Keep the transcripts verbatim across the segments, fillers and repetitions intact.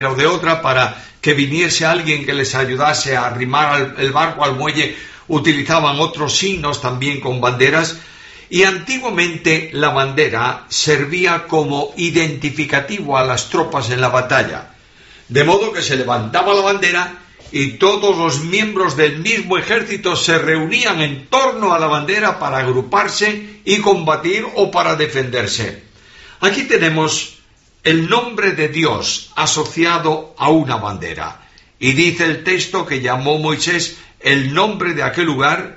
o de otra para que viniese alguien que les ayudase a arrimar el barco al muelle. Utilizaban otros signos también con banderas, y antiguamente la bandera servía como identificativo a las tropas en la batalla, de modo que se levantaba la bandera y todos los miembros del mismo ejército se reunían en torno a la bandera para agruparse y combatir o para defenderse. Aquí tenemos el nombre de Dios asociado a una bandera, y dice el texto que llamó Moisés el nombre de aquel lugar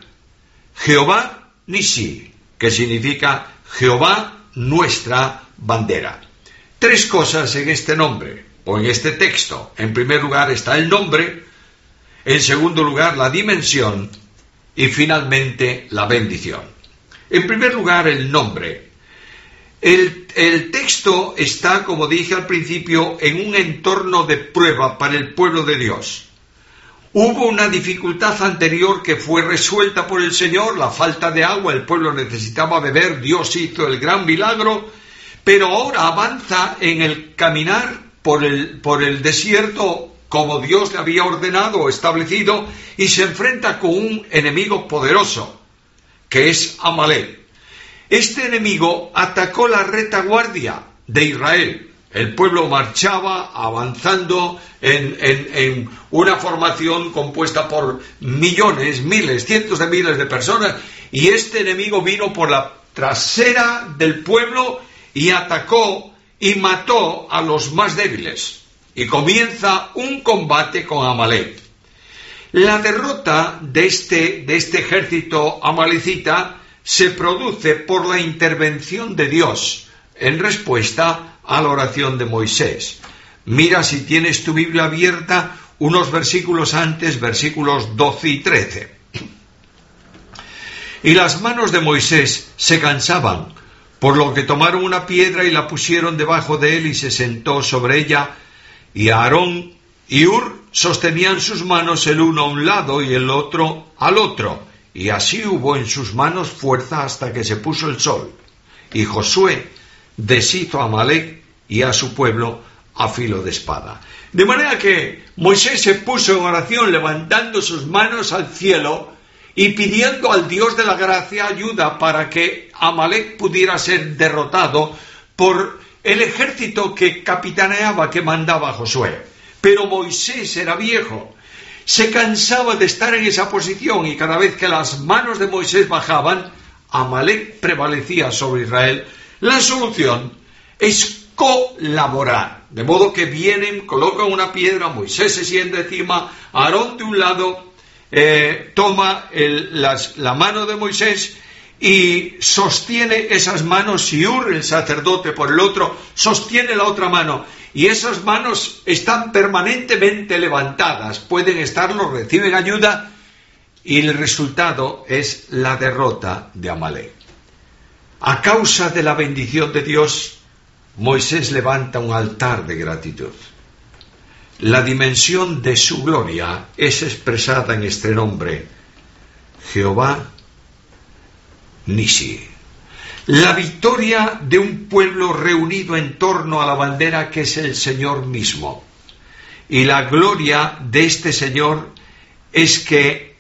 Jehová Nisí, que significa Jehová nuestra bandera. Tres cosas en este nombre, o en este texto. En primer lugar está el nombre, en segundo lugar la dimensión, y finalmente la bendición. En primer lugar, el nombre. El, el texto está, como dije al principio, en un entorno de prueba para el pueblo de Dios. Hubo una dificultad anterior que fue resuelta por el Señor, la falta de agua, el pueblo necesitaba beber, Dios hizo el gran milagro, pero ahora avanza en el caminar por el, por el desierto como Dios le había ordenado o establecido, y se enfrenta con un enemigo poderoso, que es Amalek. Este enemigo atacó la retaguardia de Israel. El pueblo marchaba avanzando en, en, en una formación compuesta por millones, miles, cientos de miles de personas, y este enemigo vino por la trasera del pueblo y atacó y mató a los más débiles. Y comienza un combate con Amalek. La derrota de este, de este ejército amalecita se produce por la intervención de Dios en respuesta a la oración de Moisés. Mira, si tienes tu Biblia abierta, unos versículos antes, versículos doce y trece. Y las manos de Moisés se cansaban, por lo que tomaron una piedra y la pusieron debajo de él y se sentó sobre ella, y Aarón y Hur sostenían sus manos el uno a un lado y el otro al otro, y así hubo en sus manos fuerza hasta que se puso el sol. Y Josué deshizo a Amalek y a su pueblo a filo de espada. De manera que Moisés se puso en oración levantando sus manos al cielo y pidiendo al Dios de la gracia ayuda para que Amalek pudiera ser derrotado por el ejército que capitaneaba, que mandaba Josué. Pero Moisés era viejo, se cansaba de estar en esa posición, y cada vez que las manos de Moisés bajaban, Amalek prevalecía sobre Israel. La solución es colaborar, de modo que vienen, colocan una piedra, Moisés se sienta encima, Aarón de un lado eh, toma el, las, la mano de Moisés y sostiene esas manos, y Hur, el sacerdote, por el otro, sostiene la otra mano, y esas manos están permanentemente levantadas, pueden estarlo, reciben ayuda, y el resultado es la derrota de Amalek. A causa de la bendición de Dios, Moisés levanta un altar de gratitud. La dimensión de su gloria es expresada en este nombre, Jehová Nisí. La victoria de un pueblo reunido en torno a la bandera que es el Señor mismo. Y la gloria de este Señor es que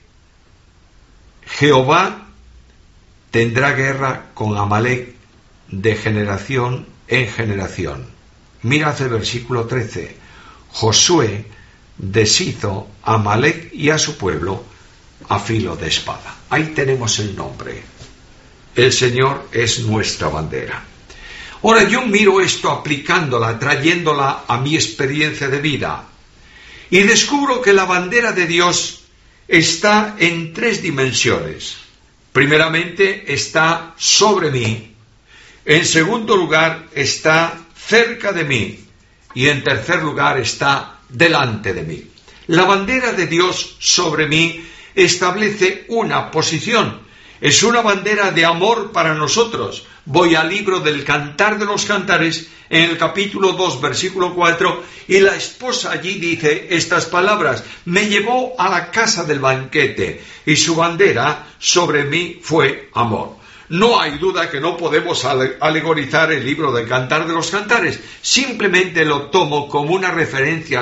Jehová tendrá guerra con Amalek de generación en generación. Mirad el versículo trece. Josué deshizo a Amalek y a su pueblo a filo de espada. Ahí tenemos el nombre. El Señor es nuestra bandera. Ahora yo miro esto aplicándola, trayéndola a mi experiencia de vida, y descubro que la bandera de Dios está en tres dimensiones. Primeramente está sobre mí, en segundo lugar está cerca de mí, y en tercer lugar está delante de mí. La bandera de Dios sobre mí establece una posición. Es una bandera de amor para nosotros. Voy al libro del Cantar de los Cantares, en el capítulo dos, versículo cuatro, y la esposa allí dice estas palabras: me llevó a la casa del banquete, y su bandera sobre mí fue amor. No hay duda que no podemos ale- alegorizar el libro del Cantar de los Cantares, simplemente lo tomo como una referencia